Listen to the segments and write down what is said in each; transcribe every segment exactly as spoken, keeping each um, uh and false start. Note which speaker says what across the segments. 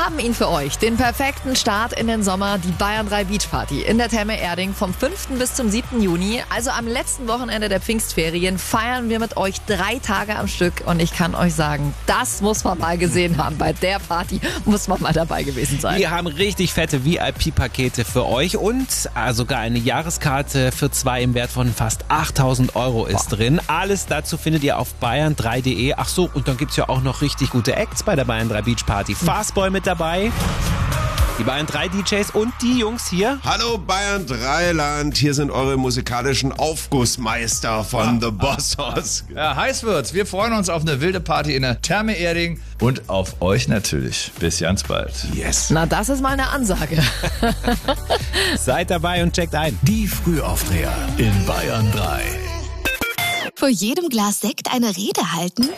Speaker 1: haben ihn für euch. Den perfekten Start in den Sommer, die Bayern drei Beach Party in der Therme Erding vom fünften bis zum siebten Juni. Also am letzten Wochenende der Pfingstferien feiern wir mit euch drei Tage am Stück. Und ich kann euch sagen, das muss man mal gesehen haben. Bei der Party muss man mal dabei gewesen sein.
Speaker 2: Wir haben richtig fette V I P-Pakete für euch und äh, sogar eine Jahreskarte für zwei im Wert von fast achttausend Euro ist drin. Alles dazu findet ihr auf bayern drei punkt de. Ach so, und dann gibt's ja auch noch richtig gute Acts bei der Bayern drei Beach Party. Fastboy mit dabei, die Bayern drei D Js und die Jungs hier.
Speaker 3: Hallo Bayern drei Land, hier sind eure musikalischen Aufgussmeister von The Boss Hoss.
Speaker 4: Ja, heiß wird's. Wir freuen uns auf eine wilde Party in der Therme Erding und auf euch natürlich. Bis ganz bald.
Speaker 3: Yes.
Speaker 1: Na, das ist mal eine Ansage.
Speaker 2: Seid dabei und checkt ein.
Speaker 5: Die Frühaufdreher in Bayern drei.
Speaker 6: Vor jedem Glas Sekt eine Rede halten?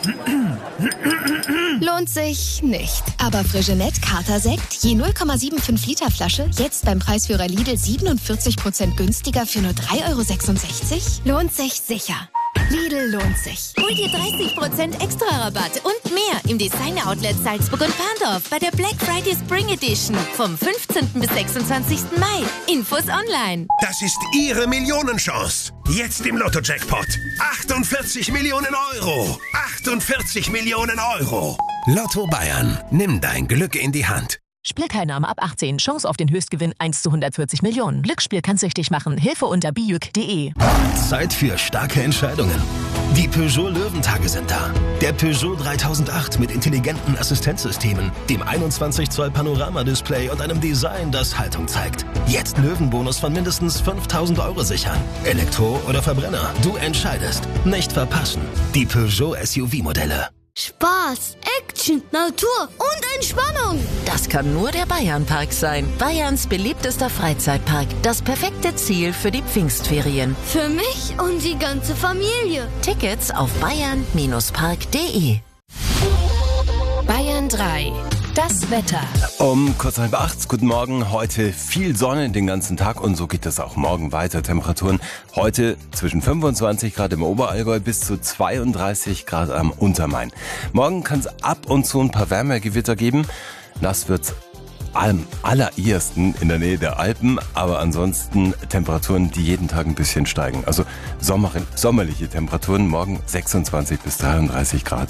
Speaker 6: Lohnt sich nicht. Aber Frigenet Kater Sekt, je null Komma fünfundsiebzig Liter Flasche, jetzt beim Preisführer Lidl siebenundvierzig Prozent günstiger für nur drei Euro sechsundsechzig? Lohnt sich sicher. Lidl lohnt sich.
Speaker 7: Hol dir dreißig Prozent extra Rabatt und mehr im Designer-Outlet Salzburg und Parndorf bei der Black Friday Spring Edition vom fünfzehnten bis sechsundzwanzigsten Mai. Infos online.
Speaker 8: Das ist Ihre Millionenchance. Jetzt im Lotto-Jackpot. achtundvierzig Millionen Euro. achtundvierzig Millionen Euro. Lotto Bayern. Nimm dein Glück in die Hand.
Speaker 9: Spielteilnahme ab achtzehn. Chance auf den Höchstgewinn eins zu hundertvierzig Millionen. Glücksspiel kann süchtig machen. Hilfe unter bijuk punkt de.
Speaker 5: Zeit für starke Entscheidungen. Die Peugeot Löwentage sind da. Der Peugeot dreitausendacht mit intelligenten Assistenzsystemen, dem einundzwanzig Zoll Panorama-Display und einem Design, das Haltung zeigt. Jetzt Löwenbonus von mindestens fünftausend Euro sichern. Elektro oder Verbrenner, du entscheidest. Nicht verpassen. Die Peugeot S U V-Modelle.
Speaker 10: Spaß, Action, Natur und Entspannung.
Speaker 9: Das kann nur der Bayernpark sein. Bayerns beliebtester Freizeitpark. Das perfekte Ziel für die Pfingstferien.
Speaker 10: Für mich und die ganze Familie.
Speaker 9: Tickets auf bayern Park punkt de.
Speaker 6: Bayern drei. Das Wetter.
Speaker 11: Um kurz halb acht, guten Morgen. Heute viel Sonne den ganzen Tag und so geht es auch morgen weiter. Temperaturen heute zwischen fünfundzwanzig Grad im Oberallgäu bis zu zweiunddreißig Grad am Untermain. Morgen kann es ab und zu ein paar Wärmegewitter geben. Nass wird's am allerersten in der Nähe der Alpen, aber ansonsten Temperaturen, die jeden Tag ein bisschen steigen. Also Sommer, sommerliche Temperaturen, morgen sechsundzwanzig bis dreiunddreißig Grad.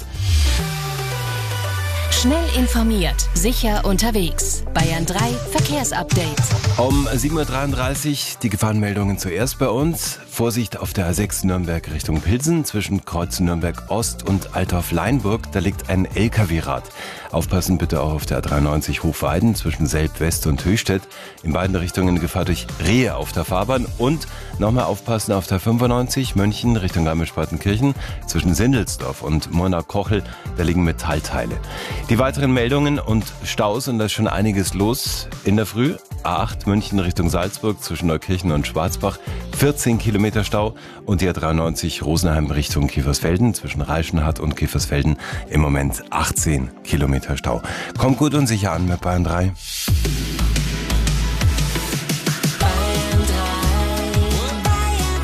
Speaker 6: Schnell informiert, sicher unterwegs. Bayern drei Verkehrsupdate.
Speaker 11: Um sieben Uhr dreiunddreißig die Gefahrenmeldungen zuerst bei uns. Vorsicht auf der A sechs Nürnberg Richtung Pilsen zwischen Kreuz Nürnberg Ost und Altdorf-Leinburg. Da liegt ein L K W-Rad. Aufpassen bitte auch auf der A dreiundneunzig Hofweiden zwischen Selb West und Höchstädt. In beiden Richtungen Gefahr durch Rehe auf der Fahrbahn. Und nochmal aufpassen auf der fünfundneunzig München Richtung Garmisch-Partenkirchen zwischen Sindelsdorf und Murnau-Kochel. Da liegen Metallteile. Die weiteren Meldungen und Staus, und da ist schon einiges los in der Früh. A acht München Richtung Salzburg zwischen Neukirchen und Schwarzbach, vierzehn Kilometer Stau. Und die A dreiundneunzig Rosenheim Richtung Kiefersfelden zwischen Reichenhall und Kiefersfelden im Moment achtzehn Kilometer Stau. Kommt gut und sicher an mit Bayern drei.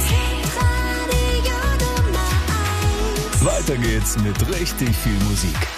Speaker 5: Weiter geht's mit richtig viel Musik.